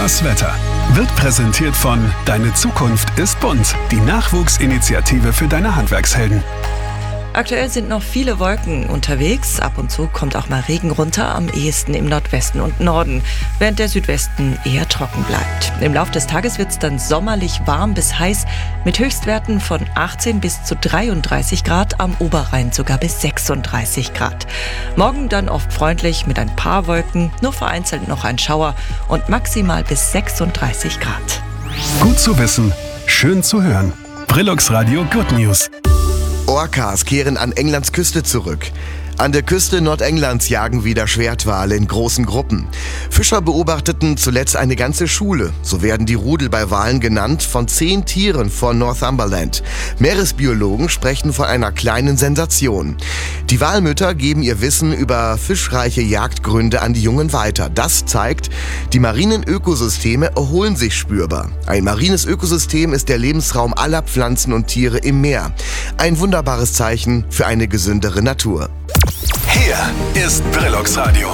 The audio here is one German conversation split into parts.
Das Wetter wird präsentiert von Deine Zukunft ist bunt, die Nachwuchsinitiative für deine Handwerkshelden. Aktuell sind noch viele Wolken unterwegs. Ab und zu kommt auch mal Regen runter, am ehesten im Nordwesten und Norden, während der Südwesten eher trocken bleibt. Im Laufe des Tages wird es dann sommerlich warm bis heiß, mit Höchstwerten von 18 bis zu 33 Grad, am Oberrhein sogar bis 36 Grad. Morgen dann oft freundlich mit ein paar Wolken, nur vereinzelt noch ein Schauer und maximal bis 36 Grad. Gut zu wissen, schön zu hören. Brillux Radio Good News. Orcas kehren an Englands Küste zurück. An der Küste Nordenglands jagen wieder Schwertwale in großen Gruppen. Fischer beobachteten zuletzt eine ganze Schule, so werden die Rudel bei Walen genannt, von 10 Tieren vor Northumberland. Meeresbiologen sprechen von einer kleinen Sensation. Die Walmütter geben ihr Wissen über fischreiche Jagdgründe an die Jungen weiter. Das zeigt, die marinen Ökosysteme erholen sich spürbar. Ein marines Ökosystem ist der Lebensraum aller Pflanzen und Tiere im Meer. Ein wunderbares Zeichen für eine gesündere Natur. Hier ist Brillux Radio.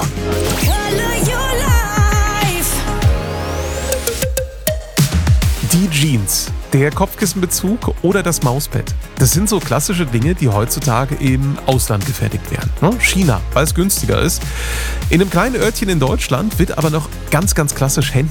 Die Jeans, der Kopfkissenbezug oder das Mausbett. Das sind so klassische Dinge, die heutzutage im Ausland gefertigt werden. China, weil es günstiger ist. In einem kleinen Örtchen in Deutschland wird aber noch ganz klassisch